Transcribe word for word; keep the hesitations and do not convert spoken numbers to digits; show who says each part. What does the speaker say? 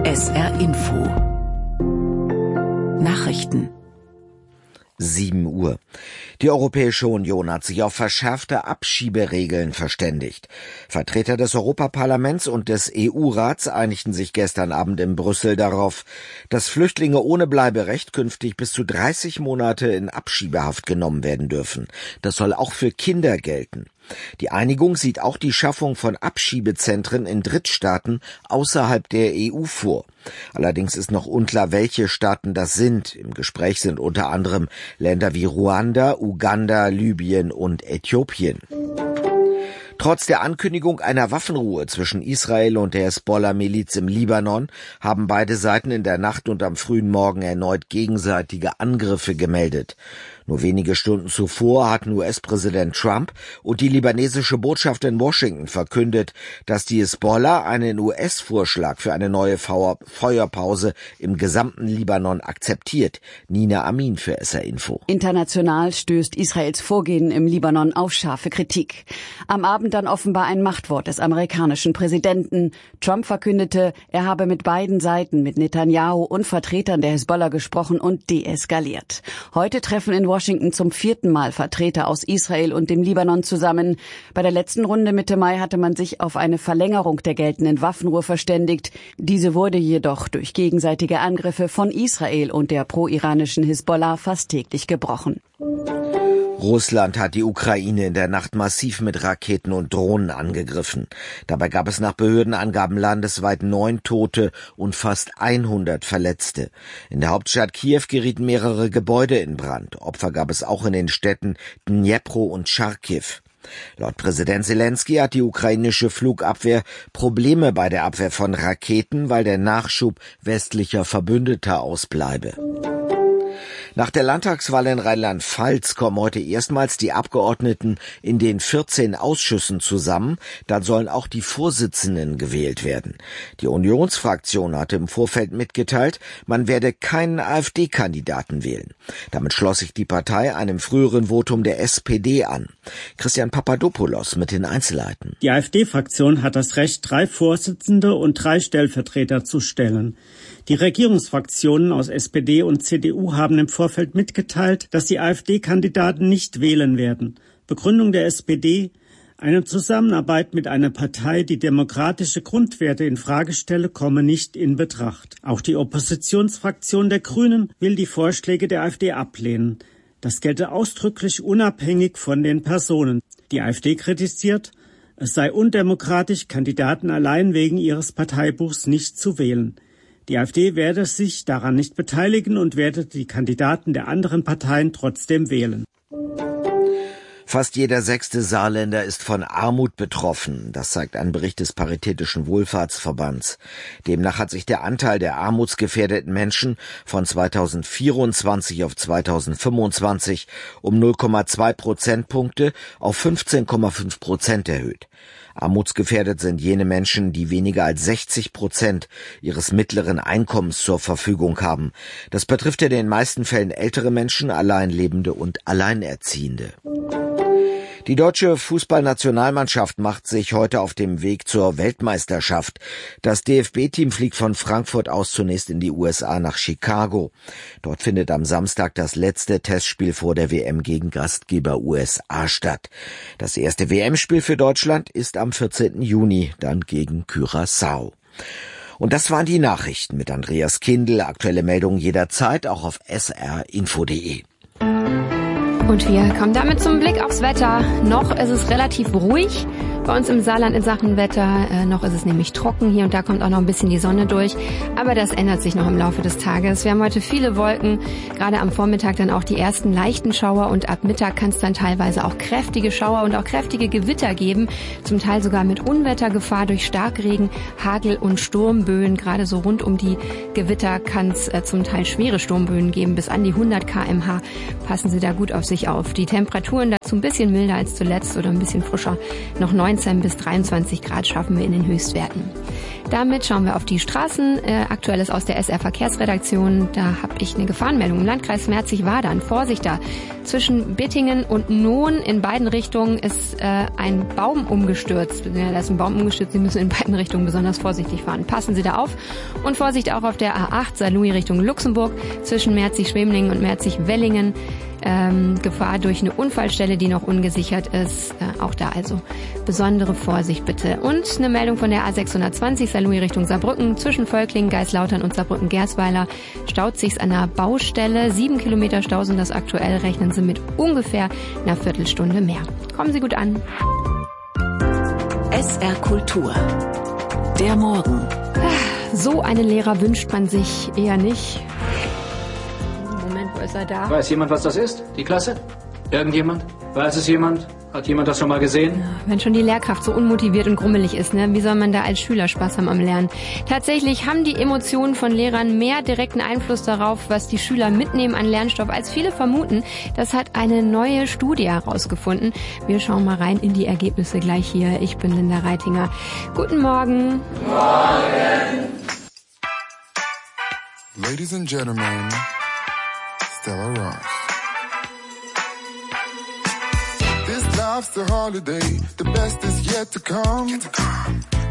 Speaker 1: S R Info Nachrichten.
Speaker 2: sieben Uhr. Die Europäische Union hat sich auf verschärfte Abschieberegeln verständigt. Vertreter des Europaparlaments und des E U-Rats einigten sich gestern Abend in Brüssel darauf, dass Flüchtlinge ohne Bleiberecht künftig bis zu dreißig Monate in Abschiebehaft genommen werden dürfen. Das soll auch für Kinder gelten. Die Einigung sieht auch die Schaffung von Abschiebezentren in Drittstaaten außerhalb der E U vor. Allerdings ist noch unklar, welche Staaten das sind. Im Gespräch sind unter anderem Länder wie Ruanda, Uganda, Libyen und Äthiopien. Trotz der Ankündigung einer Waffenruhe zwischen Israel und der Hezbollah-Miliz im Libanon haben beide Seiten in der Nacht und am frühen Morgen erneut gegenseitige Angriffe gemeldet. Nur wenige Stunden zuvor hatten U S-Präsident Trump und die libanesische Botschaft in Washington verkündet, dass die Hezbollah einen U S-Vorschlag für eine neue Feuerpause im gesamten Libanon akzeptiert. Nina Amin für S R Info.
Speaker 3: International stößt Israels Vorgehen im Libanon auf scharfe Kritik. Am Abend dann offenbar ein Machtwort des amerikanischen Präsidenten. Trump verkündete, er habe mit beiden Seiten, mit Netanyahu und Vertretern der Hezbollah gesprochen und deeskaliert. Heute treffen in Washington zum vierten Mal Vertreter aus Israel und dem Libanon zusammen. Bei der letzten Runde Mitte Mai hatte man sich auf eine Verlängerung der geltenden Waffenruhe verständigt. Diese wurde jedoch durch gegenseitige Angriffe von Israel und der pro-iranischen Hezbollah fast täglich gebrochen.
Speaker 2: Russland hat die Ukraine in der Nacht massiv mit Raketen und Drohnen angegriffen. Dabei gab es nach Behördenangaben landesweit neun Tote und fast hundert Verletzte. In der Hauptstadt Kiew gerieten mehrere Gebäude in Brand. Opfer gab es auch in den Städten Dnipro und Charkiw. Laut Präsident Selensky hat die ukrainische Flugabwehr Probleme bei der Abwehr von Raketen, weil der Nachschub westlicher Verbündeter ausbleibe. Nach der Landtagswahl in Rheinland-Pfalz kommen heute erstmals die Abgeordneten in den vierzehn Ausschüssen zusammen. Dann sollen auch die Vorsitzenden gewählt werden. Die Unionsfraktion hatte im Vorfeld mitgeteilt, man werde keinen AfD-Kandidaten wählen. Damit schloss sich die Partei einem früheren Votum der S P D an. Christian Papadopoulos mit den Einzelheiten.
Speaker 4: Die AfD-Fraktion hat das Recht, drei Vorsitzende und drei Stellvertreter zu stellen. Die Regierungsfraktionen aus S P D und C D U haben im Vorfeld mitgeteilt, dass die AfD-Kandidaten nicht wählen werden. Begründung der S P D: Eine Zusammenarbeit mit einer Partei, die demokratische Grundwerte in Frage stelle, komme nicht in Betracht. Auch die Oppositionsfraktion der Grünen will die Vorschläge der AfD ablehnen. Das gelte ausdrücklich unabhängig von den Personen. Die AfD kritisiert, es sei undemokratisch, Kandidaten allein wegen ihres Parteibuchs nicht zu wählen. Die AfD werde sich daran nicht beteiligen und werde die Kandidaten der anderen Parteien trotzdem wählen.
Speaker 2: Fast jeder sechste Saarländer ist von Armut betroffen. Das zeigt ein Bericht des Paritätischen Wohlfahrtsverbands. Demnach hat sich der Anteil der armutsgefährdeten Menschen von zweitausendvierundzwanzig auf zweitausendfünfundzwanzig um null Komma zwei Prozentpunkte auf fünfzehn Komma fünf Prozent erhöht. Armutsgefährdet sind jene Menschen, die weniger als sechzig Prozent ihres mittleren Einkommens zur Verfügung haben. Das betrifft in den meisten Fällen ältere Menschen, Alleinlebende und Alleinerziehende. Die deutsche Fußballnationalmannschaft macht sich heute auf dem Weg zur Weltmeisterschaft. Das D F B-Team fliegt von Frankfurt aus zunächst in die U S A nach Chicago. Dort findet am Samstag das letzte Testspiel vor der W M gegen Gastgeber U S A statt. Das erste W M-Spiel für Deutschland ist am vierzehnten Juni, dann gegen Curaçao. Und das waren die Nachrichten mit Andreas Kindl. Aktuelle Meldungen jederzeit, auch auf s r info punkt d e.
Speaker 5: Und wir kommen damit zum Blick aufs Wetter. Noch ist es relativ ruhig bei uns im Saarland in Sachen Wetter. Äh, noch ist es nämlich trocken. Hier und da kommt auch noch ein bisschen die Sonne durch. Aber das ändert sich noch im Laufe des Tages. Wir haben heute viele Wolken. Gerade am Vormittag dann auch die ersten leichten Schauer. Und ab Mittag kann es dann teilweise auch kräftige Schauer und auch kräftige Gewitter geben. Zum Teil sogar mit Unwettergefahr durch Starkregen, Hagel und Sturmböen. Gerade so rund um die Gewitter kann es äh, zum Teil schwere Sturmböen geben. Bis an die hundert Kilometer pro Stunde. Passen Sie da gut auf sich auf. Die Temperaturen dazu ein bisschen milder als zuletzt oder ein bisschen frischer. Noch neunzehn bis dreiundzwanzig Grad schaffen wir in den Höchstwerten. Damit schauen wir auf die Straßen. Äh, Aktuelles aus der S R Verkehrsredaktion. Da habe ich eine Gefahrenmeldung im Landkreis Merzig-Wadern. Vorsicht da! Zwischen Bittingen und Nohn in beiden Richtungen ist äh, ein Baum umgestürzt. Ja, da ist ein Baum umgestürzt. Sie müssen in beiden Richtungen besonders vorsichtig fahren. Passen Sie da auf. Und Vorsicht auch auf der A acht Saarlouis Richtung Luxemburg zwischen Merzig-Schwemlingen und Merzig-Wellingen. Ähm, Gefahr durch eine Unfallstelle, die noch ungesichert ist. Äh, auch da also besondere Vorsicht bitte. Und eine Meldung von der A sechshundertzwanzig Saarlouis Richtung Saarbrücken zwischen Völklingen, Geislautern und Saarbrücken-Gersweiler staut sich's an der Baustelle. Sieben Kilometer Stau sind das aktuell. Rechnen Sie mit ungefähr einer Viertelstunde mehr. Kommen Sie gut an.
Speaker 1: S R Kultur. Der Morgen.
Speaker 5: So einen Lehrer wünscht man sich eher nicht. Moment, wo ist er da?
Speaker 6: Weiß jemand, was das ist? Die Klasse? Irgendjemand? Weiß es jemand? Hat jemand das schon mal gesehen?
Speaker 5: Wenn schon die Lehrkraft so unmotiviert und grummelig ist, ne, wie soll man da als Schüler Spaß haben am Lernen? Tatsächlich haben die Emotionen von Lehrern mehr direkten Einfluss darauf, was die Schüler mitnehmen an Lernstoff, als viele vermuten. Das hat eine neue Studie herausgefunden. Wir schauen mal rein in die Ergebnisse gleich hier. Ich bin Linda Reitinger. Guten Morgen.
Speaker 7: Morgen. Ladies and Gentlemen, Stella Ross. This life's a holiday, the best is yet to come.